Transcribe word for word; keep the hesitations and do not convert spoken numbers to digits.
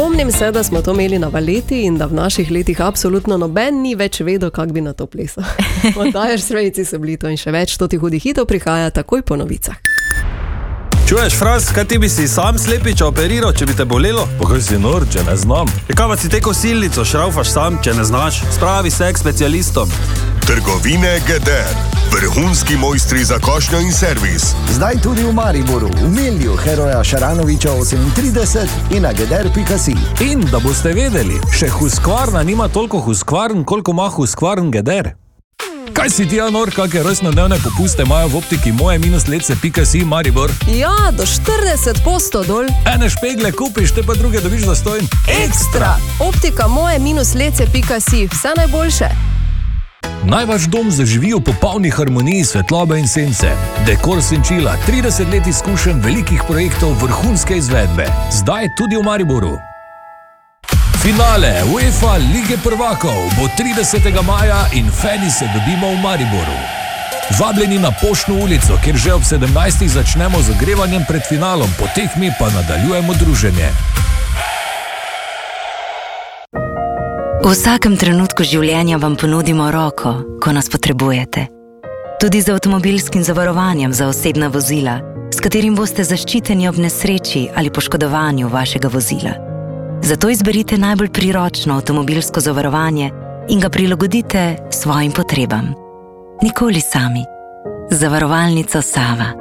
Spomnim se, da smo to imeli na Valeti in da v naših letih absolutno noben ni več vedel, kak bi na to plesal. Oddajaš Svejci so bili to in še več, toti hudih hitov prihaja takoj po novicah. Čuješ, Fras, kaj ti bi si sam slepiča operiral, če bi te bolelo? Pa kaj si nor, če ne znam? Kaj pa si te kosilnico šraufaš sam, če ne znaš? Spravi se k specialistom. Trgovine Geder. Vrhunski mojstri za košnjo in servis. Zdaj tudi v Mariboru, v Melju Heroja Šaranoviča osemintrideset in na geder pika si. In da boste vedeli, še Husqvarna nima toliko Husqvarn, koliko ima Husqvarn Geder. Kaj si ti, Anor, kakve rojstnodnevne popuste imajo v optiki moje minus lece pika si Maribor? Ja, do štirideset posto dol. Ene špegle kupiš, te pa druge dobiš zastojn. Ekstra! Optika moje minus lece pika si, vse najboljše. Naj vaš dom zaživi v popolni harmoniji svetlobe in sence. Dekor Senčila, trideset let izkušenj velikih projektov vrhunske izvedbe. Zdaj tudi v Mariboru. Finale UEFA Lige prvakov bo tridesetega maja in fani se dobimo v Mariboru. Vabljeni na Poštno ulico, kjer že ob sedemnajstih začnemo z ogrevanjem pred finalom, po tekmi pa nadaljujemo druženje. V vsakem trenutku življenja vam ponudimo roko, ko nas potrebujete. Tudi z avtomobilskim zavarovanjem za osebna vozila, s katerim boste zaščiteni ob nesreči ali poškodovanju vašega vozila. Zato izberite najbolj priročno avtomobilsko zavarovanje in ga prilagodite svojim potrebam. Nikoli sami. Zavarovalnica Sava.